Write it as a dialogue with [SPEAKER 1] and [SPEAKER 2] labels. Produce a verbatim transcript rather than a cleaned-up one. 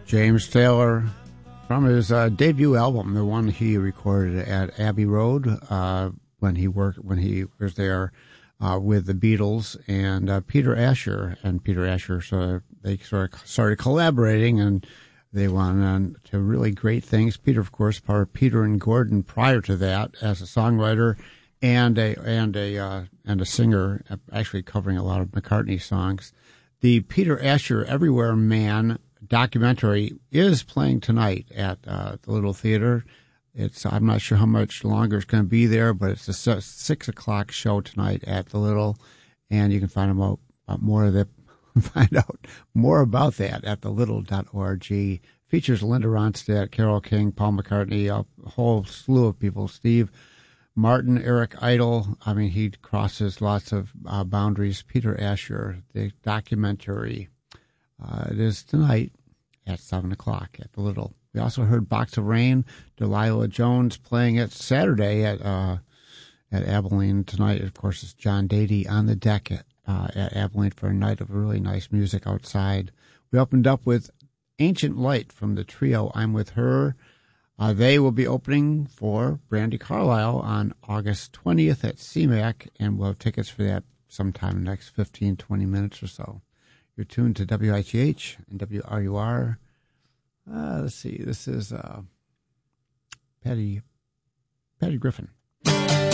[SPEAKER 1] James Taylor from his uh, debut album, the one he recorded at Abbey Road uh, when he worked when he was there uh, with the Beatles and uh, Peter Asher. And Peter Asher, so they sort of started collaborating, and they went on to really great things. Peter, of course, part of Peter and Gordon prior to that as a songwriter and a and a uh, and a singer, actually covering a lot of McCartney songs. The Peter Asher Everywhere Man documentary is playing tonight at uh, the Little Theater. It's I'm not sure how much longer it's going to be there, but it's a six o'clock show tonight at the Little, and you can find out about more of the find out more about that at the little dot org. Features Linda Ronstadt, Carole King, Paul McCartney, a whole slew of people. Steve Martin, Eric Idle. I mean, he crosses lots of uh, boundaries. Peter Asher, the documentary. Uh, it is tonight at seven o'clock at the Little. We also heard Box of Rain, Delilah Jones playing it Saturday at uh, at Abilene. Tonight, of course, is John Dady on the deck at, uh, at Abilene for a night of really nice music outside. We opened up with Ancient Light from the trio I'm With Her. Uh, they will be opening for Brandi Carlile on August twentieth at C MAC, and we'll have tickets for that sometime in the next fifteen, twenty minutes or so. You're tuned to W I T H and W R U R. Uh, let's see. This is uh, Patty, Patty Griffin.